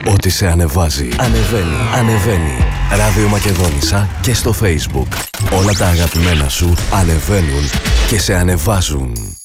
Ό,τι σε ανεβάζει, ανεβαίνει. Ράδιο Μακεδόνισσα και στο Facebook. Όλα τα αγαπημένα σου ανεβαίνουν και σε ανεβάζουν.